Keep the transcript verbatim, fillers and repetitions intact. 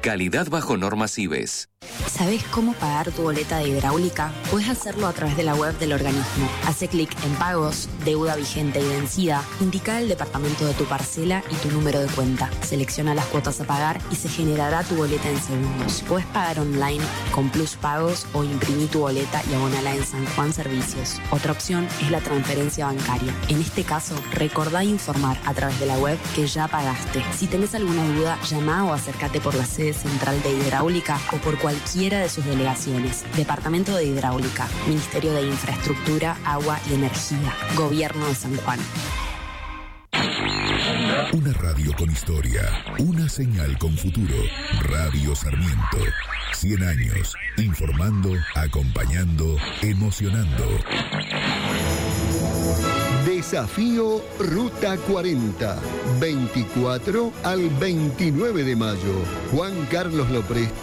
Calidad bajo normas I B E S. ¿Sabés cómo pagar tu boleta de hidráulica? Puedes hacerlo a través de la web del organismo. Hace clic en Pagos, Deuda vigente y vencida, indica el departamento de tu parcela y tu número de cuenta. Selecciona las cuotas a pagar y se generará tu boleta en segundos. Puedes pagar online con Plus Pagos o imprimir tu boleta y abonala en San Juan Servicios. Otra opción es la transferencia bancaria. En este caso, recordá informar a través de la web que ya pagaste. Si tenés alguna duda, llama o acércate por la sede central de Hidráulica o por cualquiera de sus delegaciones. Departamento de Hidráulica, Ministerio de Infraestructura, Agua y Energía, Gobierno de San Juan. Una radio con historia, una señal con futuro. Radio Sarmiento. cien años, informando, acompañando, emocionando. Desafío Ruta cuarenta, veinticuatro al veintinueve de mayo. Juan Carlos Lopresti